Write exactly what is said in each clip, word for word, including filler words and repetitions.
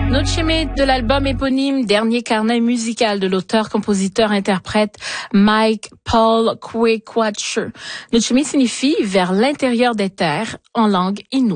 Noche Me de l'album éponyme, dernier carnet musical de l'auteur-compositeur-interprète Mike Paul Kwekwatshe. Noche Me signifie « vers l'intérieur des terres » en langue innu.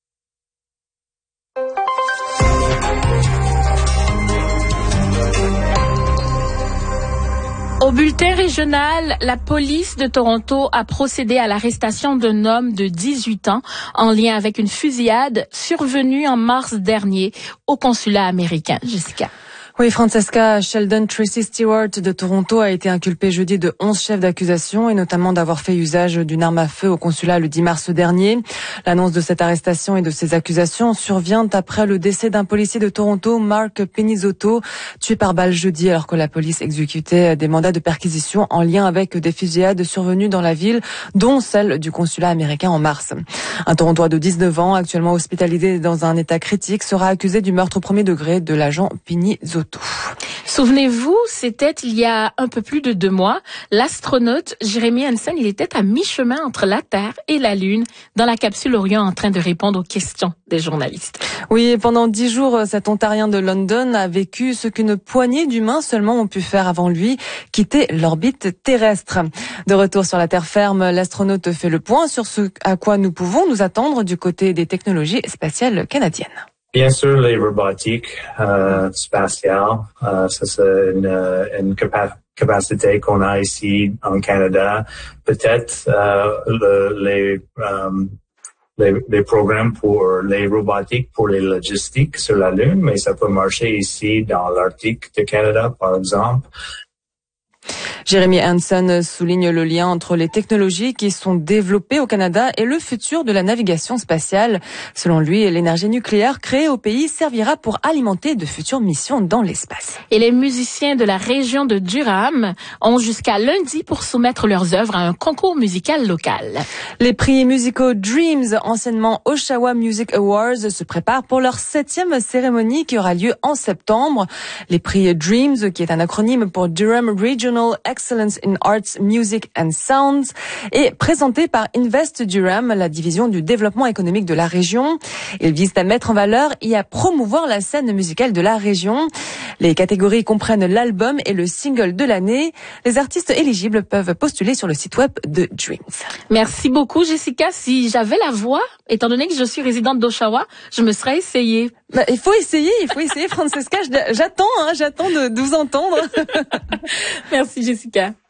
Au bulletin régional, la police de Toronto a procédé à l'arrestation d'un homme de dix-huit ans en lien avec une fusillade survenue en mars dernier au consulat américain. Jessica. Oui, Francesca Sheldon Tracy Stewart de Toronto a été inculpée jeudi de onze chefs d'accusation et notamment d'avoir fait usage d'une arme à feu au consulat le dix mars dernier. L'annonce de cette arrestation et de ces accusations survient après le décès d'un policier de Toronto, Mark Penizzotto, tué par balle jeudi alors que la police exécutait des mandats de perquisition en lien avec des fusillades survenues dans la ville, dont celle du consulat américain en mars. Un Torontois de dix-neuf ans, actuellement hospitalisé dans un état critique, sera accusé du meurtre au premier degré de l'agent Penizzotto. Souvenez-vous, c'était il y a un peu plus de deux mois, l'astronaute Jeremy Hansen, il était à mi-chemin entre la Terre et la Lune dans la capsule Orion en train de répondre aux questions des journalistes. Oui, et pendant dix jours, cet Ontarien de London a vécu ce qu'une poignée d'humains seulement ont pu faire avant lui, quitter l'orbite terrestre. De retour sur la terre ferme, l'astronaute fait le point sur ce à quoi nous pouvons nous attendre du côté des technologies spatiales canadiennes. Bien sûr, les robotiques euh, spatiales, euh, ça c'est une, une capa- capacité qu'on a ici en Canada. Peut-être euh, le, les, euh, les les programmes pour les robotiques, pour les logistiques sur la Lune, mais ça peut marcher ici dans l'Arctique du Canada, par exemple. Jeremy Hansen souligne le lien entre les technologies qui sont développées au Canada et le futur de la navigation spatiale. Selon lui, l'énergie nucléaire créée au pays servira pour alimenter de futures missions dans l'espace. Et les musiciens de la région de Durham ont jusqu'à lundi pour soumettre leurs œuvres à un concours musical local. Les prix musicaux Dreams, anciennement Oshawa Music Awards, se préparent pour leur septième cérémonie qui aura lieu en septembre. Les prix Dreams, qui est un acronyme pour Durham Regional Excellence in Arts, Music and Sounds, est présenté par Invest Durham, la division du développement économique de la région. Ils visent à mettre en valeur et à promouvoir la scène musicale de la région. Les catégories comprennent l'album et le single de l'année. Les artistes éligibles peuvent postuler sur le site web de Dreams. Merci beaucoup, Jessica. Si j'avais la voix, étant donné que je suis résidente d'Oshawa, je me serais essayée. Bah, il faut essayer, il faut essayer, Francesca. J'attends, hein, j'attends de, de vous entendre. Merci, Jessica.